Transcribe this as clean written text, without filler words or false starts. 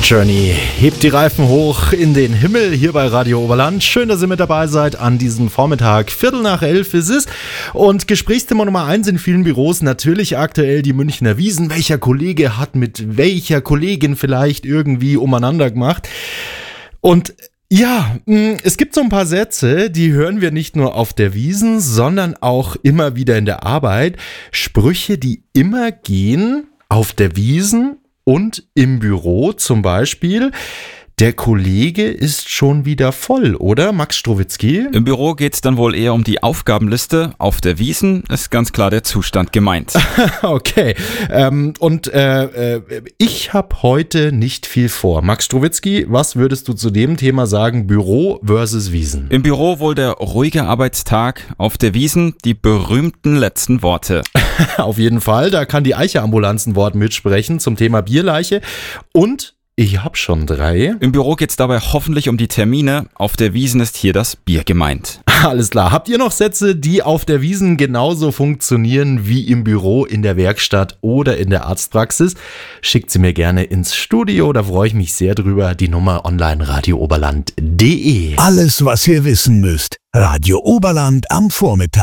Journey hebt die Reifen hoch in den Himmel hier bei Radio Oberland. Schön, dass ihr mit dabei seid an diesem Vormittag. 11:15 ist es. Und Gesprächsthema Nummer 1 in vielen Büros natürlich aktuell die Münchner Wiesn. Welcher Kollege hat mit welcher Kollegin vielleicht irgendwie umeinander gemacht? Und ja, es gibt so ein paar Sätze, die hören wir nicht nur auf der Wiesn, sondern auch immer wieder in der Arbeit. Sprüche, die immer gehen auf der Wiesn und im Büro, zum Beispiel: Der Kollege ist schon wieder voll, oder, Max Strowitzki? Im Büro geht's dann wohl eher um die Aufgabenliste. Auf der Wiesn ist ganz klar der Zustand gemeint. Okay, ich habe heute nicht viel vor. Max Strowitzki, was würdest du zu dem Thema sagen, Büro versus Wiesn? Im Büro wohl der ruhige Arbeitstag, auf der Wiesn die berühmten letzten Worte. Auf jeden Fall, da kann die Eiche-Ambulanz ein Wort mitsprechen zum Thema Bierleiche. Und ich habe schon 3. Im Büro geht's dabei hoffentlich um die Termine. Auf der Wiesn ist hier das Bier gemeint. Alles klar. Habt ihr noch Sätze, die auf der Wiesn genauso funktionieren wie im Büro, in der Werkstatt oder in der Arztpraxis? Schickt sie mir gerne ins Studio, da freue ich mich sehr drüber. Die Nummer online radiooberland.de. Alles, was ihr wissen müsst. Radio Oberland am Vormittag.